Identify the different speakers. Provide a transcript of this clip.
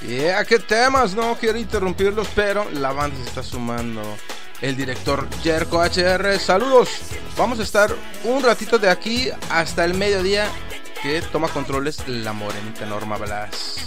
Speaker 1: Qué temas, no quiero interrumpirlos, pero la banda se está sumando. El director Jerko HR, saludos. Vamos a estar un ratito de aquí hasta el mediodía, que toma controles la morenita Norma Blas.